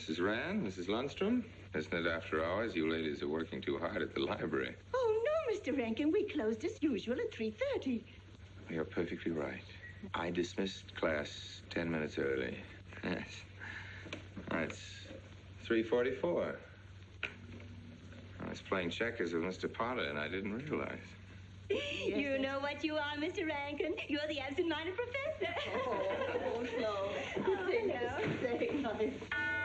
Mrs. Rand, Mrs. Lundstrom. Isn't it after hours? You ladies are working too hard at the library. Oh, no, Mr. Rankin. We closed as usual at 3:30. You're perfectly right. I dismissed class 10 minutes early. Yes. It's 3:44. I was playing checkers with Mr. Potter, and I didn't realize. You know what you are, Mr. Rankin. You're the absent-minded professor. Oh, no. Oh, no. Say nice.